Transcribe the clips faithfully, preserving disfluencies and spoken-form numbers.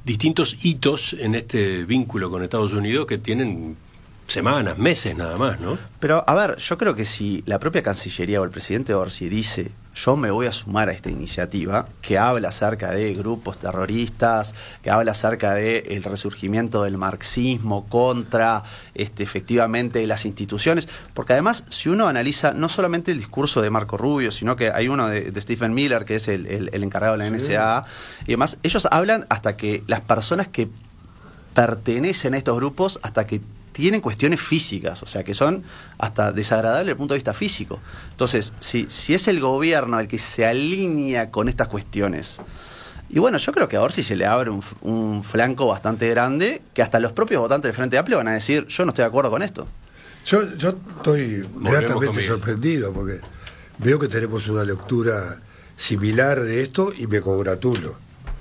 distintos hitos en este vínculo con Estados Unidos que tienen semanas, meses nada más, ¿no? Pero, a ver, yo creo que si la propia Cancillería o el presidente Orsi dice yo me voy a sumar a esta iniciativa, que habla acerca de grupos terroristas, que habla acerca del resurgimiento del marxismo contra este, efectivamente las instituciones, porque además, si uno analiza no solamente el discurso de Marco Rubio, sino que hay uno de, de Stephen Miller, que es el, el, el encargado de la N S A, y además ellos hablan hasta que las personas que pertenecen a estos grupos, hasta que tienen cuestiones físicas, o sea, que son hasta desagradables desde el punto de vista físico. Entonces, si, si es el gobierno el que se alinea con estas cuestiones, y bueno, yo creo que a Orsi se le abre un, un flanco bastante grande, que hasta los propios votantes del Frente Amplio van a decir, yo no estoy de acuerdo con esto. Yo, yo estoy gratamente sorprendido, porque veo que tenemos una lectura similar de esto, y me congratulo.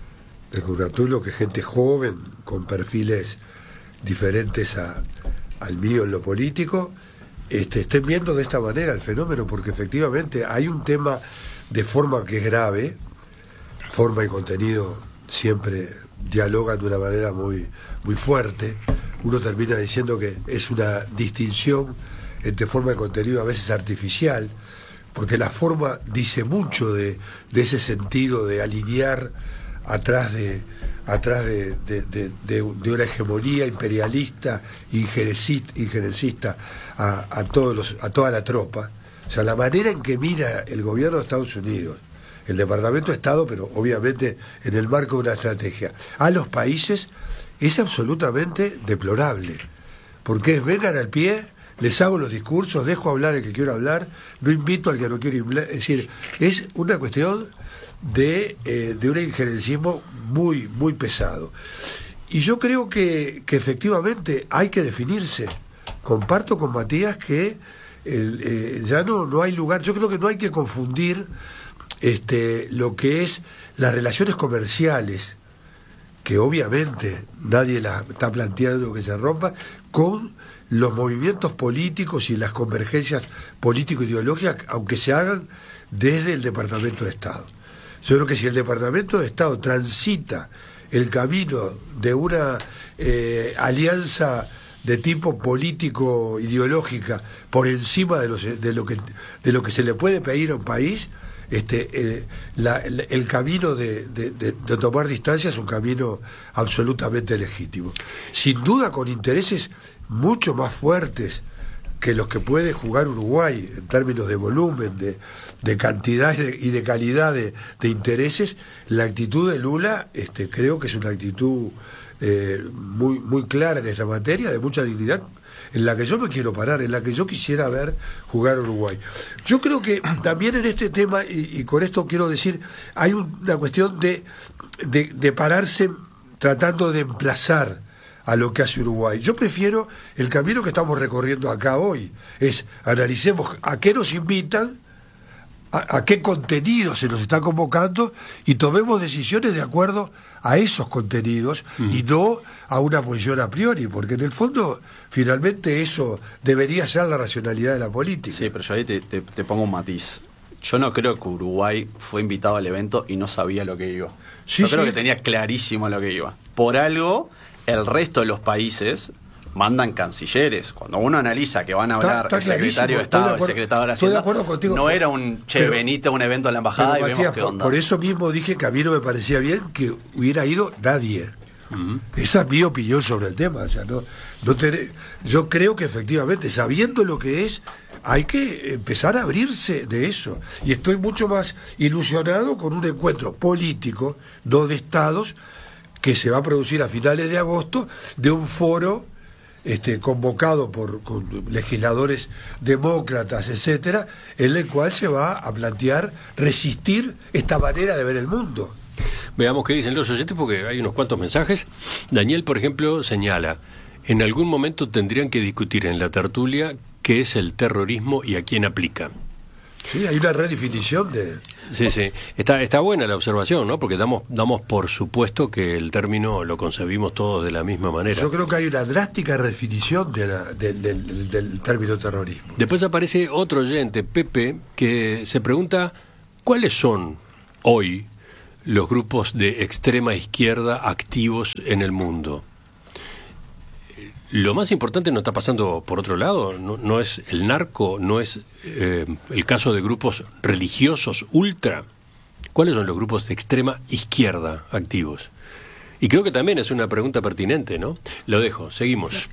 Me congratulo que gente joven, con perfiles diferentes a, al mío en lo político, este, estén viendo de esta manera el fenómeno, porque efectivamente hay un tema de forma que es grave, forma y contenido siempre dialogan de una manera muy, muy fuerte. Uno termina diciendo que es una distinción entre forma y contenido a veces artificial, porque la forma dice mucho de, de ese sentido de alinear atrás de atrás de, de, de, de, de una hegemonía imperialista, injerencista, injerencista a, a, todos los, a toda la tropa. O sea, la manera en que mira el gobierno de Estados Unidos, el Departamento de Estado, pero obviamente en el marco de una estrategia, a los países, es absolutamente deplorable. Porque es, vengan al pie, les hago los discursos, dejo hablar al que quiero hablar, no invito al que no quiero hablar. Es decir, es una cuestión de, eh, de un injerencismo muy, muy pesado. Y yo creo que, que efectivamente hay que definirse. Comparto con Matías que el, eh, ya no, no hay lugar. Yo creo que no hay que confundir este, lo que es las relaciones comerciales, que obviamente nadie las está planteando que se rompa, con los movimientos políticos y las convergencias político-ideológicas, aunque se hagan desde el Departamento de Estado. Yo creo que si el Departamento de Estado transita el camino de una eh, alianza de tipo político-ideológica por encima de, los, de, lo que, de lo que se le puede pedir a un país, este, eh, la, el, el camino de, de, de, de tomar distancia es un camino absolutamente legítimo. Sin duda con intereses mucho más fuertes que los que puede jugar Uruguay en términos de volumen, de, de cantidad y de, y de calidad de, de intereses. La actitud de Lula este, creo que es una actitud eh, muy, muy clara en esta materia, de mucha dignidad, en la que yo me quiero parar, en la que yo quisiera ver jugar Uruguay. Yo creo que también en este tema, y, y con esto quiero decir, hay un, una cuestión de, de, de pararse tratando de emplazar a lo que hace Uruguay. Yo prefiero el camino que estamos recorriendo acá hoy, es analicemos a qué nos invitan, a, a qué contenido se nos está convocando y tomemos decisiones de acuerdo a esos contenidos mm. y no a una posición a priori, porque en el fondo finalmente eso debería ser la racionalidad de la política. Sí, pero yo ahí te, te, te pongo un matiz. Yo no creo que Uruguay fue invitado al evento y no sabía lo que iba. Sí, yo creo sí. que tenía clarísimo lo que iba. Por algo el resto de los países mandan cancilleres. Cuando uno analiza que van a hablar está, está el secretario de Estado, de acuerdo, el secretario de Hacienda, contigo, no era un che, pero, venite a un evento en la embajada y Matías, vemos qué onda. Por, por eso mismo dije que a mí no me parecía bien que hubiera ido nadie. Uh-huh. Esa es mi opinión sobre el tema. O sea, no, no te, yo creo que efectivamente, sabiendo lo que es, hay que empezar a abrirse de eso. Y estoy mucho más ilusionado con un encuentro político, no de estados, que se va a producir a finales de agosto, de un foro este, convocado por con legisladores demócratas, etcétera, en el cual se va a plantear resistir esta manera de ver el mundo. Veamos qué dicen los oyentes, porque hay unos cuantos mensajes. Daniel, por ejemplo, señala: en algún momento tendrían que discutir en la tertulia qué es el terrorismo y a quién aplica. Sí, hay una redefinición de... Sí, sí. Está, está buena la observación, ¿no? Porque damos, damos por supuesto que el término lo concebimos todos de la misma manera. Yo creo que hay una drástica redefinición de la, de, de, de, del término terrorismo. Después aparece otro oyente, Pepe, que se pregunta cuáles son hoy los grupos de extrema izquierda activos en el mundo. Lo más importante no está pasando por otro lado, no, no es el narco, no es eh, el caso de grupos religiosos ultra. ¿Cuáles son los grupos de extrema izquierda activos? Y creo que también es una pregunta pertinente, ¿no? Lo dejo, seguimos.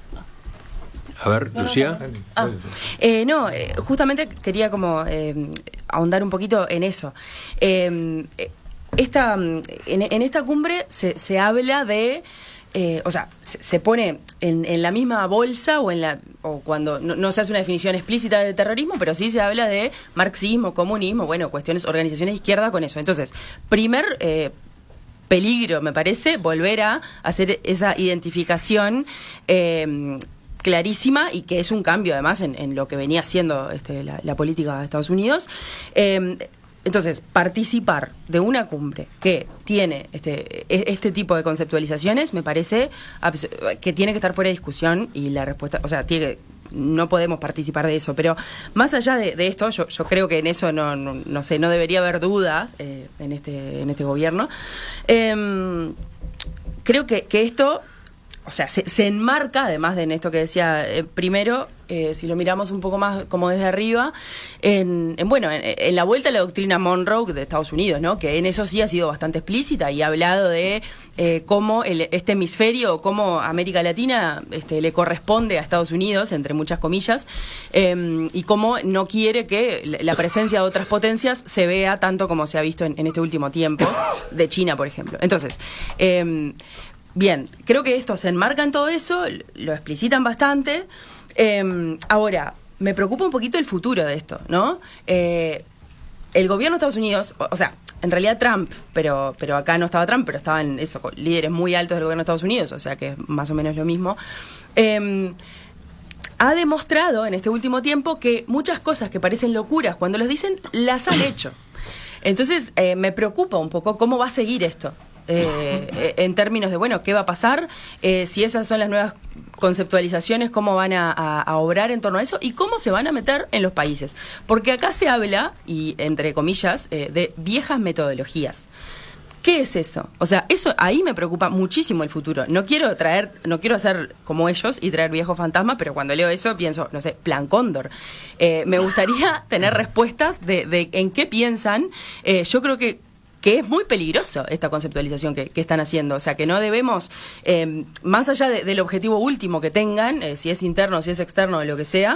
A ver, no, Lucía. No, no. Ah, eh, no eh, justamente quería como eh, ahondar un poquito en eso. Eh, esta, en, en esta cumbre se, se habla de... Eh, o sea, se, se pone en, en la misma bolsa o en la o cuando no, no se hace una definición explícita de terrorismo, pero sí se habla de marxismo, comunismo, bueno, cuestiones, organizaciones de izquierda con eso. Entonces, primer eh, peligro, me parece, volver a hacer esa identificación eh, clarísima y que es un cambio además en, en lo que venía haciendo este, la, la política de Estados Unidos. Eh, Entonces, participar de una cumbre que tiene este, este tipo de conceptualizaciones me parece que tiene que estar fuera de discusión y la respuesta, o sea, tiene que, no podemos participar de eso, pero más allá de, de esto, yo, yo creo que en eso no, no, no sé, no debería haber duda eh, en este en este gobierno. Eh, creo que, que esto, o sea, se, se enmarca, además de en esto que decía eh, primero, eh, si lo miramos un poco más como desde arriba, en, en bueno, en, en la vuelta a la doctrina Monroe de Estados Unidos, ¿no? Que en eso sí ha sido bastante explícita y ha hablado de eh, cómo el, este hemisferio, cómo América Latina este, le corresponde a Estados Unidos, entre muchas comillas, eh, y cómo no quiere que la presencia de otras potencias se vea tanto como se ha visto en, en este último tiempo, de China, por ejemplo. Entonces, eh, bien, creo que esto se enmarca en todo eso, lo explicitan bastante. Eh, ahora, me preocupa un poquito el futuro de esto, ¿no? Eh, el gobierno de Estados Unidos, o, o sea, en realidad Trump, pero pero acá no estaba Trump, pero estaban eso, líderes muy altos del gobierno de Estados Unidos, o sea que es más o menos lo mismo. Eh, ha demostrado en este último tiempo que muchas cosas que parecen locuras cuando los dicen, las han hecho. Entonces, eh, me preocupa un poco cómo va a seguir esto. Eh, en términos de, bueno, ¿qué va a pasar? Eh, si esas son las nuevas conceptualizaciones, ¿cómo van a, a, a obrar en torno a eso? Y cómo se van a meter en los países. Porque acá se habla, y entre comillas, eh, de viejas metodologías. ¿Qué es eso? O sea, eso ahí me preocupa muchísimo el futuro. No quiero traer, no quiero hacer como ellos y traer viejos fantasmas, pero cuando leo eso pienso, no sé, Plan Cóndor. Eh, me gustaría tener respuestas de, de en qué piensan. Eh, yo creo que que es muy peligroso esta conceptualización que, que están haciendo. O sea, que no debemos, eh, más allá de, del objetivo último que tengan, eh, si es interno, si es externo, o lo que sea,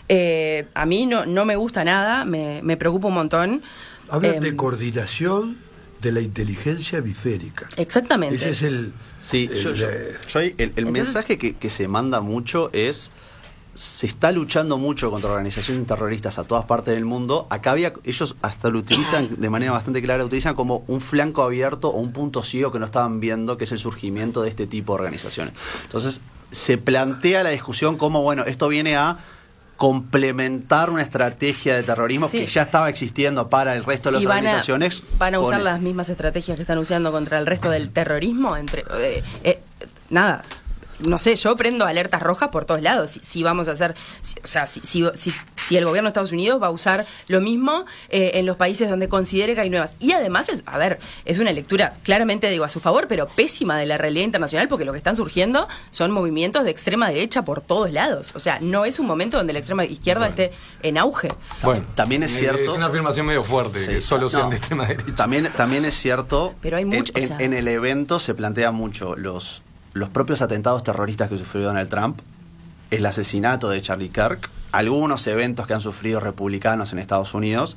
eh, a mí no, no me gusta nada, me, me preocupa un montón. Hablan eh, de coordinación de la inteligencia hemisférica. Exactamente. Ese es el... Sí, el, yo, yo, yo el, el Entonces, mensaje que, que se manda mucho es... Se está luchando mucho contra organizaciones terroristas a todas partes del mundo. Acá había, ellos hasta lo utilizan de manera bastante clara, lo utilizan como un flanco abierto o un punto ciego que no estaban viendo, que es el surgimiento de este tipo de organizaciones. Entonces, se plantea la discusión como, bueno, esto viene a complementar una estrategia de terrorismo sí. que ya estaba existiendo para el resto de las y van organizaciones. A, van a usar con... las mismas estrategias que están usando contra el resto del terrorismo. Entre eh, eh, nada. No sé, yo prendo alertas rojas por todos lados. Si, si vamos a hacer, si, o sea, si, si, si, si el gobierno de Estados Unidos va a usar lo mismo eh, en los países donde considere que hay nuevas. Y además, es, a ver, es una lectura claramente, digo, a su favor, pero pésima de la realidad internacional, porque lo que están surgiendo son movimientos de extrema derecha por todos lados. O sea, no es un momento donde la extrema izquierda bueno. esté en auge. Bueno, también es cierto. Es una afirmación medio fuerte, sí. que solo sean no, de extrema derecha. También, también es cierto. Pero hay mucho. En, o sea, en, en el evento se plantea mucho los. los propios atentados terroristas que sufrió Donald Trump, el asesinato de Charlie Kirk, algunos eventos que han sufrido republicanos en Estados Unidos,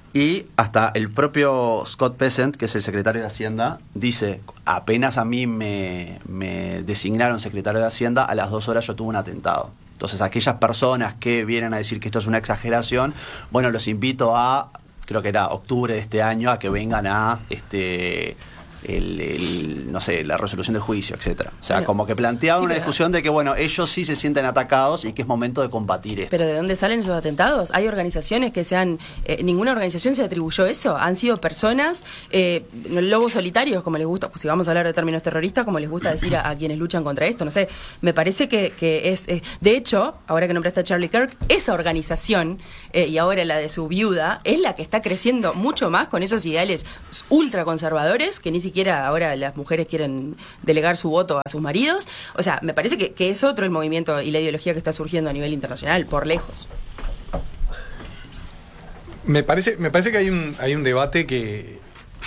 y hasta el propio Scott Bessent, que es el secretario de Hacienda, dice, apenas a mí me, me designaron secretario de Hacienda, a las dos horas yo tuve un atentado. Entonces, aquellas personas que vienen a decir que esto es una exageración, bueno, los invito a, creo que era octubre de este año, a que vengan a... este el, el, no sé, la resolución del juicio, etcétera. O sea, bueno, como que planteaba sí, una pero, discusión de que, bueno, ellos sí se sienten atacados y que es momento de combatir esto. Pero ¿de dónde salen esos atentados? Hay organizaciones que se han... Eh, ninguna organización se atribuyó eso. Han sido personas, eh, lobos solitarios, como les gusta, pues si vamos a hablar de términos terroristas, como les gusta decir a, a quienes luchan contra esto. No sé, me parece que, que es... Eh, de hecho, ahora que nombraste a Charlie Kirk, esa organización, eh, y ahora la de su viuda, es la que está creciendo mucho más con esos ideales ultraconservadores, que ni siquiera ahora las mujeres quieren delegar su voto a sus maridos. O sea, me parece que, que es otro el movimiento y la ideología que está surgiendo a nivel internacional, por lejos. Me parece, me parece que hay un, hay un debate que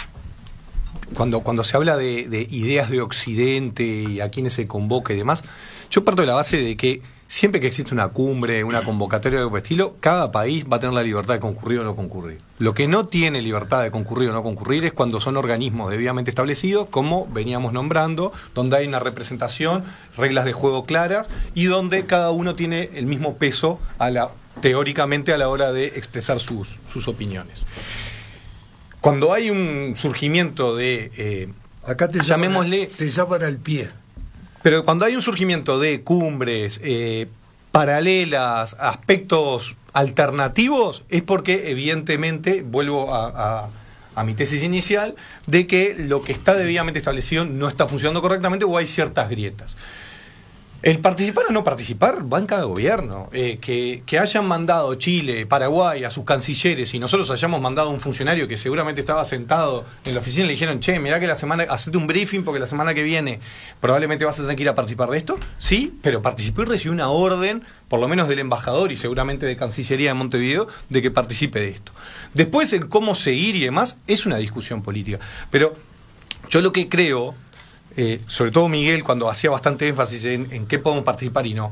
cuando, cuando se habla de, de ideas de Occidente y a quienes se convoca y demás, yo parto de la base de que siempre que existe una cumbre, una convocatoria de algún estilo, cada país va a tener la libertad de concurrir o no concurrir. Lo que no tiene libertad de concurrir o no concurrir es cuando son organismos debidamente establecidos, como veníamos nombrando, donde hay una representación, reglas de juego claras y donde cada uno tiene el mismo peso a la, teóricamente a la hora de expresar sus, sus opiniones. Cuando hay un surgimiento de... Eh, Acá te llamémosle, llaman, te llaman al pie. Pero cuando hay un surgimiento de cumbres eh, paralelas, aspectos alternativos, es porque evidentemente, vuelvo a, a, a mi tesis inicial, de que lo que está debidamente establecido no está funcionando correctamente o hay ciertas grietas. El participar o no participar va en cada gobierno. Eh, que, que hayan mandado Chile, Paraguay a sus cancilleres y nosotros hayamos mandado a un funcionario que seguramente estaba sentado en la oficina y le dijeron, che, mirá que la semana, hacete un briefing porque la semana que viene probablemente vas a tener que ir a participar de esto. Sí, pero participó y recibió una orden, por lo menos del embajador y seguramente de Cancillería de Montevideo, de que participe de esto. Después, el cómo seguir y demás, es una discusión política. Pero yo lo que creo... Eh, sobre todo Miguel, cuando hacía bastante énfasis en, en qué podemos participar y no.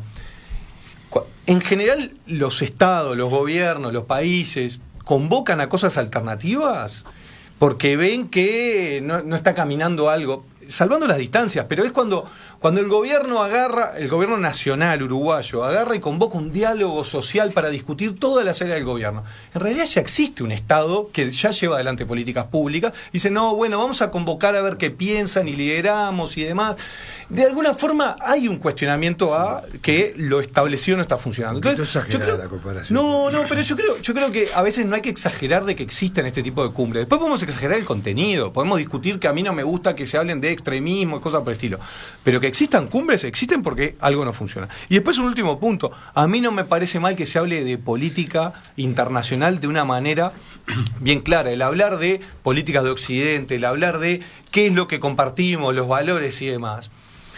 En general, los estados, los gobiernos, los países convocan a cosas alternativas porque ven que no, no está caminando algo, salvando las distancias, pero es cuando, cuando el gobierno agarra, el gobierno nacional uruguayo, agarra y convoca un diálogo social para discutir todas las áreas del gobierno. En realidad ya existe un Estado que ya lleva adelante políticas públicas y dice, no, bueno, vamos a convocar a ver qué piensan y lideramos y demás. De alguna forma hay un cuestionamiento a que lo establecido no está funcionando. Entonces, yo creo, la comparación. No, no, pero yo creo, yo creo que a veces no hay que exagerar de que existen este tipo de cumbres. Después podemos exagerar el contenido, podemos discutir que a mí no me gusta que se hablen de extremismo y cosas por el estilo. Pero que existan cumbres, existen porque algo no funciona. Y después un último punto. A mí no me parece mal que se hable de política internacional de una manera bien clara. El hablar de políticas de Occidente, el hablar de qué es lo que compartimos, los valores y demás.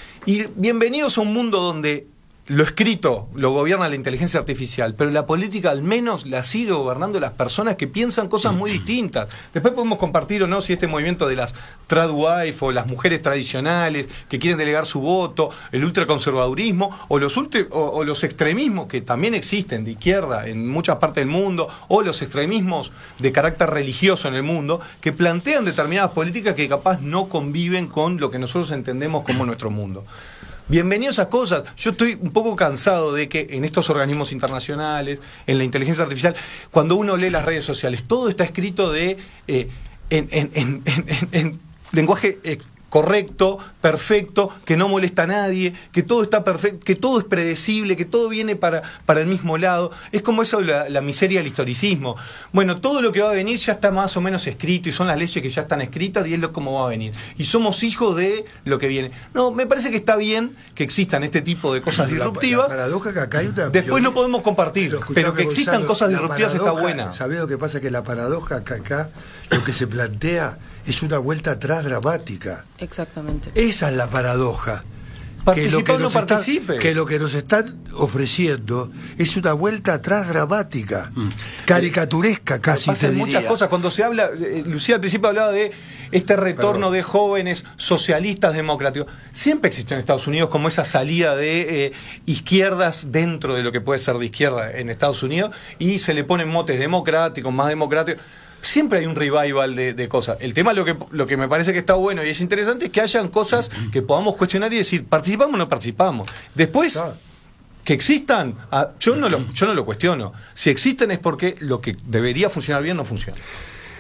Y bienvenidos a un mundo donde lo escrito lo gobierna la inteligencia artificial, pero la política al menos la sigue gobernando las personas que piensan cosas muy distintas. Después podemos compartir o no si este movimiento de las tradwife o las mujeres tradicionales que quieren delegar su voto, el ultraconservadurismo o los, ultra, o, o los extremismos que también existen de izquierda en muchas partes del mundo, o los extremismos de carácter religioso en el mundo, que plantean determinadas políticas que capaz no conviven con lo que nosotros entendemos como nuestro mundo. Bienvenidos a esas cosas. Yo estoy un poco cansado de que en estos organismos internacionales, en la inteligencia artificial, cuando uno lee las redes sociales, todo está escrito de eh, en, en, en, en, en lenguaje eh, correcto, perfecto, que no molesta a nadie, que todo está perfecto, que todo es predecible, que todo viene para, para el mismo lado. Es como eso, la, la miseria del historicismo. Bueno, todo lo que va a venir ya está más o menos escrito y son las leyes que ya están escritas y es lo como va a venir. Y somos hijos de lo que viene. No, me parece que está bien que existan este tipo de cosas disruptivas. La, la paradoja que acá hay una... Después lo podemos compartir, pero, pero que existan Gonzalo, cosas disruptivas paradoja, está buena. ¿Sabés lo que pasa? Que la paradoja que acá lo que se plantea es una vuelta atrás dramática. Exactamente. Esa es la paradoja. Participa o no participe. Que lo que nos están ofreciendo es una vuelta atrás dramática, mm. caricaturesca casi. Pasan muchas cosas. Cuando se habla, eh, Lucía al principio hablaba de este retorno Perdón. de jóvenes socialistas democráticos. Siempre existió en Estados Unidos como esa salida de eh, izquierdas dentro de lo que puede ser de izquierda en Estados Unidos y se le ponen motes democráticos, más democráticos. Siempre hay un revival de, de cosas. El tema, lo que, lo que me parece que está bueno y es interesante, es que hayan cosas que podamos cuestionar y decir, ¿participamos o no participamos? Después, claro. que existan, ah, yo, no lo, yo no lo cuestiono. Si existen es porque lo que debería funcionar bien no funciona.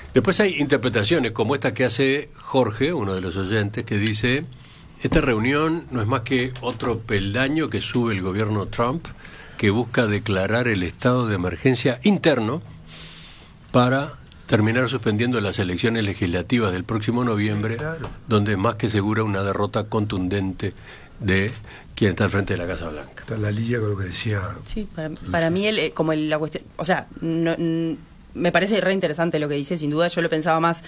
Después hay interpretaciones como esta que hace Jorge, uno de los oyentes, que dice: esta reunión no es más que otro peldaño que sube el gobierno Trump, que busca declarar el estado de emergencia interno para terminar suspendiendo las elecciones legislativas del próximo noviembre, claro, donde es más que segura una derrota contundente de quien está al frente de la Casa Blanca. Está en la línea con lo que decía. Sí, para, para mí el, como el, la cuestión, o sea, no, no, me parece re interesante lo que dice, sin duda. Yo lo pensaba más,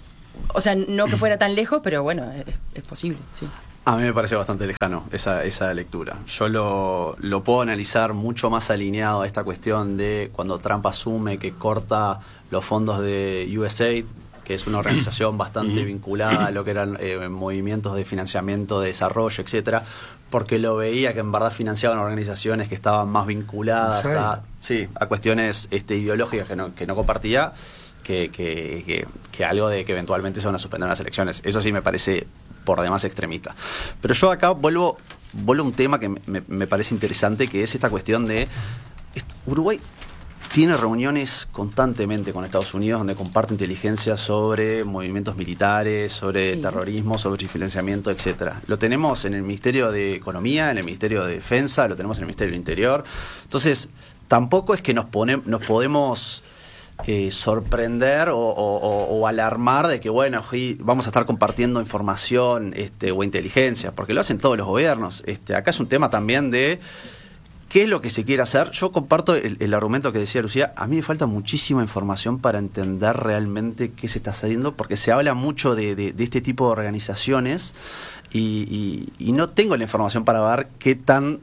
o sea, no que fuera tan lejos, pero bueno, es, es posible, sí. A mí me parece bastante lejano esa, esa lectura. Yo lo, lo puedo analizar mucho más alineado a esta cuestión de cuando Trump asume que corta los fondos de U S A I D, que es una organización bastante vinculada a lo que eran eh, movimientos de financiamiento, de desarrollo, etcétera, porque lo veía que en verdad financiaban organizaciones que estaban más vinculadas a, sí, a cuestiones este, ideológicas que no, que no compartía, que, que, que, que algo de que eventualmente se van a suspender las elecciones. Eso sí me parece por demás extremista. Pero yo acá vuelvo, vuelvo a un tema que me, me parece interesante, que es esta cuestión de Uruguay tiene reuniones constantemente con Estados Unidos donde comparte inteligencia sobre movimientos militares, sobre sí. terrorismo, sobre financiamiento, etcétera. Lo tenemos en el Ministerio de Economía, en el Ministerio de Defensa, lo tenemos en el Ministerio del Interior. Entonces, tampoco es que nos, pone, nos podemos eh, sorprender o, o, o alarmar de que, bueno, vamos a estar compartiendo información este, o inteligencia, porque lo hacen todos los gobiernos. Este, acá es un tema también de ¿qué es lo que se quiere hacer? Yo comparto el, el argumento que decía Lucía. A mí me falta muchísima información para entender realmente qué se está haciendo, porque se habla mucho de, de, de este tipo de organizaciones y, y, y no tengo la información para ver qué tan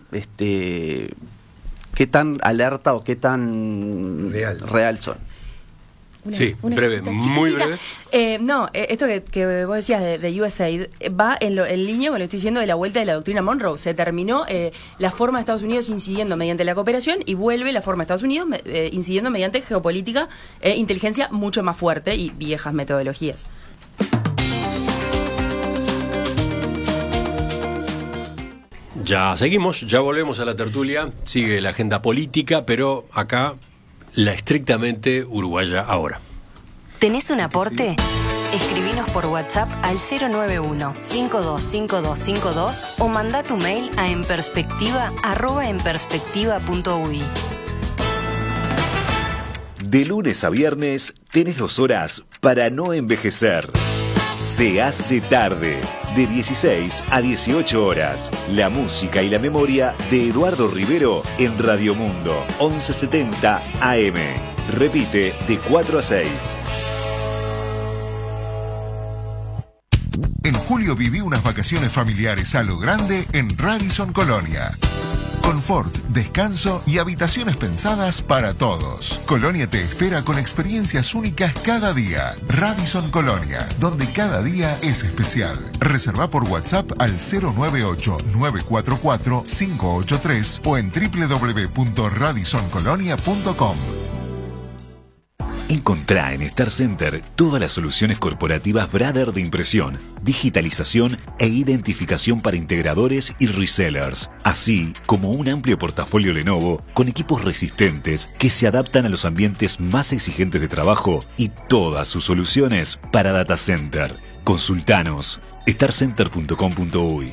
este qué tan alerta o qué tan real, real son. Una, sí, una breve, muy breve. Eh, no, esto que, que vos decías de, de U S A I D va en, lo, en línea con lo que estoy diciendo de la vuelta de la doctrina Monroe. Se terminó eh, la forma de Estados Unidos incidiendo mediante la cooperación y vuelve la forma de Estados Unidos eh, incidiendo mediante geopolítica e eh, inteligencia mucho más fuerte y viejas metodologías. Ya seguimos, ya volvemos a la tertulia. Sigue la agenda política, pero acá la estrictamente uruguaya ahora. ¿Tenés un aporte? Escribinos por WhatsApp al cero nueve uno, cinco dos cinco dos cinco dos o mandá tu mail a enperspectiva arroba enperspectiva punto uy. De lunes a viernes tenés dos horas para no envejecer. Se hace tarde, de dieciséis a dieciocho horas. La música y la memoria de Eduardo Rivero en Radio Mundo, once setenta A M. Repite de cuatro a seis. En julio viví unas vacaciones familiares a lo grande en Radisson Colonia. Confort, descanso y habitaciones pensadas para todos. Colonia te espera con experiencias únicas cada día. Radisson Colonia, donde cada día es especial. Reserva por WhatsApp al cero nueve ocho, nueve cuatro cuatro, cinco ocho tres o en doble u doble u doble u punto radisson colonia punto com. Encontrá en Star Center todas las soluciones corporativas Brother de impresión, digitalización e identificación para integradores y resellers, así como un amplio portafolio Lenovo con equipos resistentes que se adaptan a los ambientes más exigentes de trabajo y todas sus soluciones para data center. Consultanos star center punto com punto uy.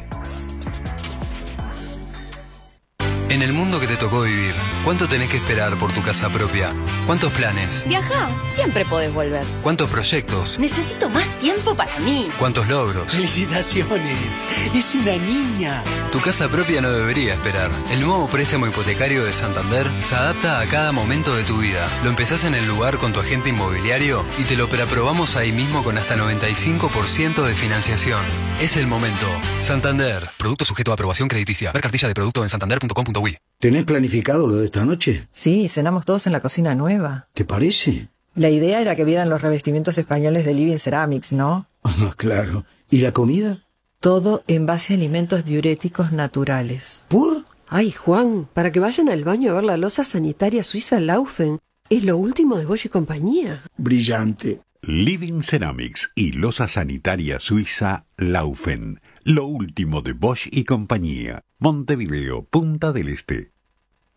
En el mundo que te tocó vivir, ¿cuánto tenés que esperar por tu casa propia? ¿Cuántos planes? Viajá, siempre podés volver. ¿Cuántos proyectos? Necesito más tiempo para mí. ¿Cuántos logros? ¡Felicitaciones! ¡Es una niña! Tu casa propia no debería esperar. El nuevo préstamo hipotecario de Santander se adapta a cada momento de tu vida. Lo empezás en el lugar con tu agente inmobiliario y te lo preaprobamos ahí mismo con hasta noventa y cinco por ciento de financiación. Es el momento. Santander. Producto sujeto a aprobación crediticia. Ver cartilla de producto en santander punto com punto uy. ¿Tenés planificado lo de esta noche? Sí, cenamos todos en la cocina nueva. ¿Te parece? La idea era que vieran los revestimientos españoles de Living Ceramics, ¿no? Ah, claro. ¿Y la comida? Todo en base a alimentos diuréticos naturales. ¿Por? Ay, Juan, para que vayan al baño a ver la loza sanitaria suiza Laufen. Es lo último de Bosch y compañía. Brillante. Living Ceramics y loza sanitaria suiza Laufen. Lo último de Bosch y compañía. Montevideo, Punta del Este.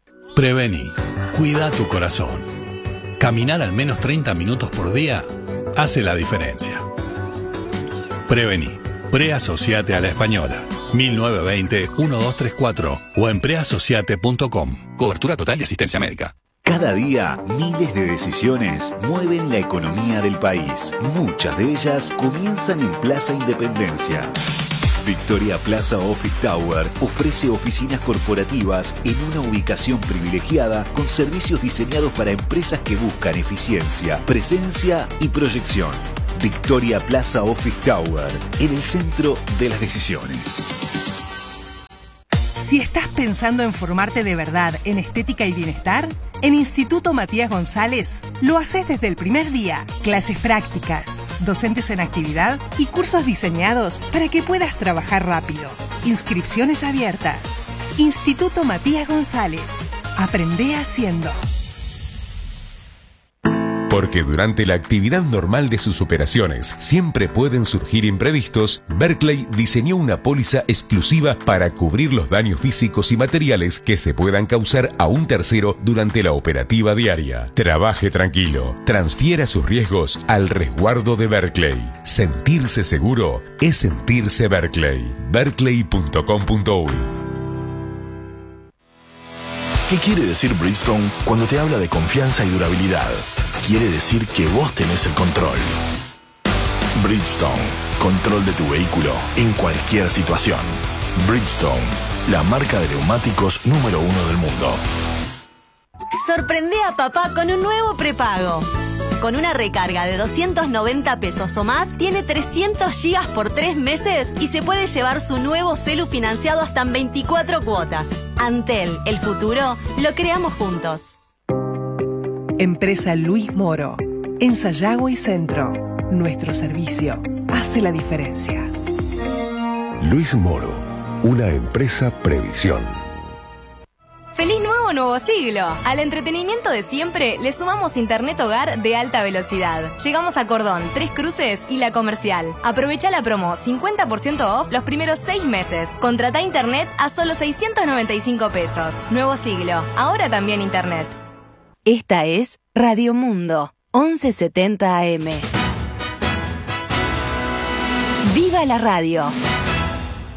Prevení. Cuida tu corazón. Caminar al menos treinta minutos por día hace la diferencia. Prevení. Preasociate a la Española. mil novecientos veinte, doce treinta y cuatro o en preasociate punto com. Cobertura total de asistencia médica. Cada día, miles de decisiones mueven la economía del país. Muchas de ellas comienzan en Plaza Independencia. Victoria Plaza Office Tower ofrece oficinas corporativas en una ubicación privilegiada con servicios diseñados para empresas que buscan eficiencia, presencia y proyección. Victoria Plaza Office Tower, en el centro de las decisiones. Si estás pensando en formarte de verdad en estética y bienestar, en Instituto Matías González lo haces desde el primer día. Clases prácticas, docentes en actividad y cursos diseñados para que puedas trabajar rápido. Inscripciones abiertas. Instituto Matías González. Aprende haciendo. Porque durante la actividad normal de sus operaciones siempre pueden surgir imprevistos, Berkeley diseñó una póliza exclusiva para cubrir los daños físicos y materiales que se puedan causar a un tercero durante la operativa diaria. Trabaje tranquilo, transfiera sus riesgos al resguardo de Berkeley. Sentirse seguro es sentirse Berkeley. berkeley punto com punto uy. ¿Qué quiere decir Bridgestone cuando te habla de confianza y durabilidad? Quiere decir que vos tenés el control. Bridgestone, control de tu vehículo en cualquier situación. Bridgestone, la marca de neumáticos número uno del mundo. Sorprende a papá con un nuevo prepago. Con una recarga de doscientos noventa pesos o más, tiene trescientos gigas por tres meses y se puede llevar su nuevo celu financiado hasta en veinticuatro cuotas. Antel, el futuro, lo creamos juntos. Empresa Luis Moro. En Sayago y Centro. Nuestro servicio hace la diferencia. Luis Moro, una empresa Previsión. ¡Feliz nuevo nuevo siglo! Al entretenimiento de siempre le sumamos internet hogar de alta velocidad. Llegamos a Cordón, Tres Cruces y La Comercial. Aprovecha la promo cincuenta por ciento off los primeros seis meses. Contrata internet a solo seiscientos noventa y cinco pesos. Nuevo siglo, ahora también internet. Esta es Radio Mundo, once setenta A M. ¡Viva la radio!